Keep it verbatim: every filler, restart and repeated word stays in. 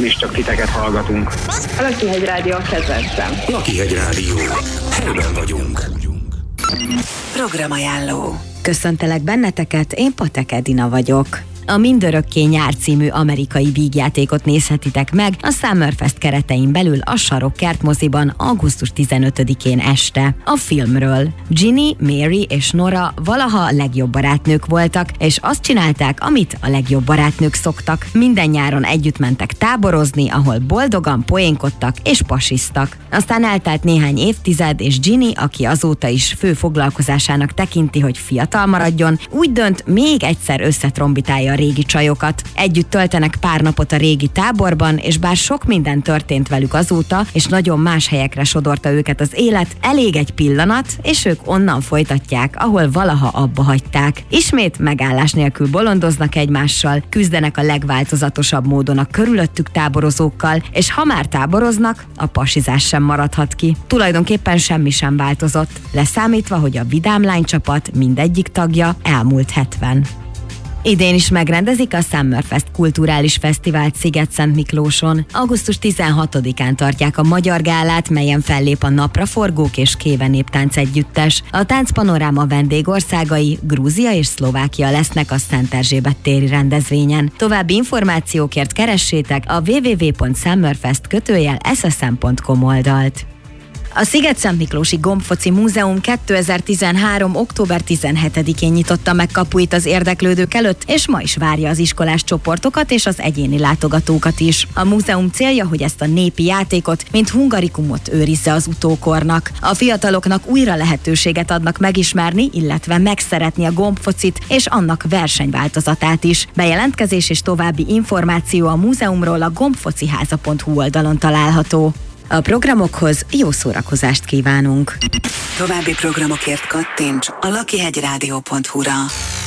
Instagramon is csak titeket hallgatunk. A Lakihegy Rádió a kedvencem. Lakihegy Rádió. Helyben vagyunk. Programajánló. Köszöntelek benneteket, én Patek Edina vagyok. A Mindörökké nyár című amerikai vígjátékot nézhetitek meg a Summerfest keretein belül a Sarok kertmoziban augusztus tizenötödikén este. A filmről. Ginny, Mary és Nora valaha a legjobb barátnők voltak, és azt csinálták, amit a legjobb barátnők szoktak. Minden nyáron együtt mentek táborozni, ahol boldogan poénkodtak és pasiztak. Aztán eltelt néhány évtized, és Ginny, aki azóta is fő foglalkozásának tekinti, hogy fiatal maradjon, úgy dönt, még egyszer összetrombitálja a régi csajokat. Együtt töltenek pár napot a régi táborban, és bár sok minden történt velük azóta, és nagyon más helyekre sodorta őket az élet, elég egy pillanat, és ők onnan folytatják, ahol valaha abba hagyták. Ismét megállás nélkül bolondoznak egymással, küzdenek a legváltozatosabb módon a körülöttük táborozókkal, és ha már táboroznak, a pasizás sem maradhat ki. Tulajdonképpen semmi sem változott, leszámítva, hogy a Vidám Lány csapat mindegyik tagja elmúlt hetven. Idén is megrendezik a Summerfest kulturális fesztivált Szigetszentmiklóson. augusztus tizenhatodikán tartják a Magyar Gálát, melyen fellép a Napraforgók és Kéve Néptánc együttes. A táncpanoráma vendégországai Grúzia és Szlovákia lesznek a Szent Erzsébet téri rendezvényen. További információkért keressétek a double-u double-u double-u pont summerfest kötőjel s s m pont com oldalt. A Szigetszentmiklósi Gombfoci Múzeum kétezer-tizenhárom. október tizenhetedikén nyitotta meg kapuit az érdeklődők előtt, és ma is várja az iskolás csoportokat és az egyéni látogatókat is. A múzeum célja, hogy ezt a népi játékot, mint hungarikumot őrizze az utókornak. A fiataloknak újra lehetőséget adnak megismerni, illetve megszeretni a gombfocit és annak versenyváltozatát is. Bejelentkezés és további információ a múzeumról a gombfociháza pont hu oldalon található. A programokhoz jó szórakozást kívánunk! További programokért kattints a lakihegy rádió pont hu-ra.